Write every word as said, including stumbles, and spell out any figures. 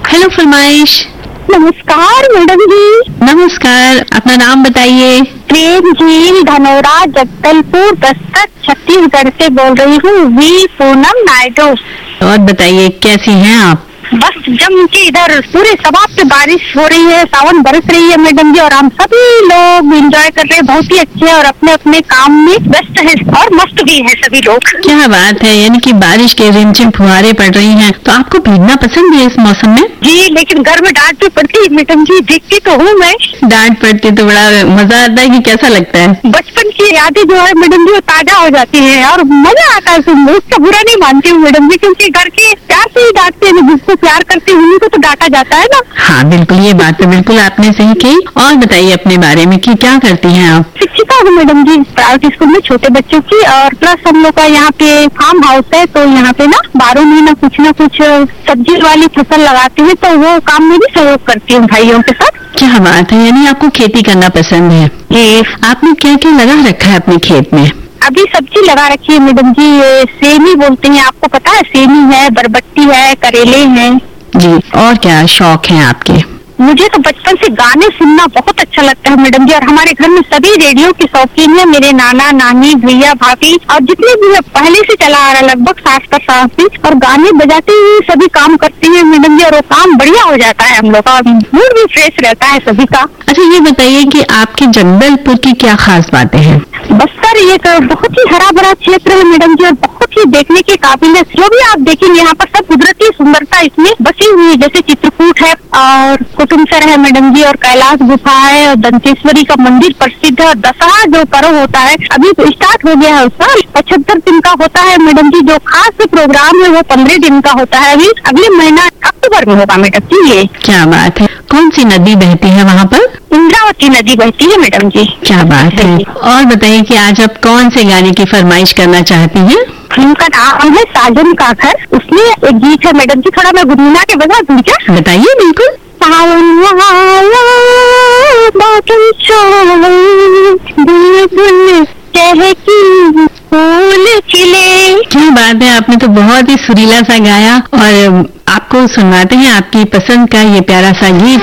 Hello फरमाइश। नमस्कार madam जी। नमस्कार, अपना नाम बताइए। प्रेम जी, धनौरा जगदलपुर दस्तक छत्तीसगढ़ से बोल रही हूँ। वी पूनम नायडू। और बताइए कैसी हैं आप? बस जम के इधर पूरे सबाब पे बारिश हो रही है, सावन बरस रही है मैडम जी, और हम सभी लोग एंजॉय कर रहे हैं, बहुत ही अच्छे हैं और अपने अपने काम में व्यस्त है और मस्त भी है सभी लोग। क्या बात है, यानी कि बारिश के रिमझिम फुहारे पड़ रही हैं, तो आपको भीगना पसंद है इस मौसम में? जी, लेकिन घर में डांट भी पड़ती है मैडम जी, देखती तो हूँ मैं। डांट पड़ती तो बड़ा मजा आता है कि कैसा लगता है? बचपन की यादें जो है मैडम जी वो ताजा हो जाती है और मजा आता है सुनने। उसका बुरा नहीं मानती हूँ मैडम जी, क्योंकि घर के प्यार से ही डांटते हैं, जिसको प्यार करते हैं उन्हीं को तो डांटा जाता है ना। हाँ बिल्कुल, ये बात तो बिल्कुल आपने सही कही। और बताइए अपने बारे में कि क्या करती हैं आप? शिक्षिका हूँ मैडम जी, प्राइवेट स्कूल में छोटे बच्चों की, और प्लस हम लोग का यहाँ पे फार्म हाउस है, तो यहाँ पे ना बारह महीना कुछ ना कुछ सब्जी वाली फसल लगाते हैं, तो वो काम में भी सहयोग करती हूँ भाइयों के साथ। क्या बात है, यानी आपको खेती करना पसंद है। जी। आपने क्या क्या लगा रखा है अपने खेत में? अभी सब्जी लगा रखी है मैडम जी, ये सेमी बोलते हैं, आपको पता है? सेमी है, बरबट्टी है, करेले हैं। जी, और क्या शौक है आपके? मुझे तो बचपन से गाने सुनना बहुत अच्छा लगता है मैडम जी, और हमारे घर में सभी रेडियो के शौकीन है, मेरे नाना नानी भैया भाभी, और जितने भी है पहले से चला आ रहा लगभग सास का सास, और गाने बजाते हुए सभी काम करते हैं मैडम जी, और वो काम बढ़िया हो जाता है हम लोग का, मूड भी फ्रेश रहता है सभी का। अच्छा ये बताइए कि आपके जगदलपुर की क्या खास बातें हैं? बस्तर एक बहुत ही हरा भरा क्षेत्र है मैडम जी, और बहुत ही देखने के काबिल है। जो भी आप देखेंगे यहाँ पर सब कुदरती सुंदरता इसमें बसी हुई है, जैसे चित्रकूट है और कुटुमसर है मैडम जी, और कैलाश गुफा है, और दंतेश्वरी का मंदिर प्रसिद्ध है। दशहरा जो पर्व होता है अभी तो स्टार्ट हो गया है, उसका पचहत्तर दिन का होता है मैडम जी। जो खास प्रोग्राम है वो पंद्रह दिन का होता है, अभी अगले महीना अक्टूबर में होगा मैडम जी। ये क्या बात है, कौन सी नदी बहती है वहाँ पर? इंद्रावती नदी बहती है मैडम जी। क्या बात है। और बताइए कि आज आप कौन से गाने की फरमाइश करना चाहती हैं? फिल्म का नाम है साजन का घर, उसमें एक गीत है मैडम जी, थोड़ा मैं गुनगुना के बता दूं क्या? बताइए बिल्कुल। सावन वाला बादल छाए, बुलबुल चहकी फूल खिले। क्या बात है, आपने तो बहुत ही सुरीला सा गाया, और आपको सुनवाते हैं आपकी पसंद का ये प्यारा सा गीत।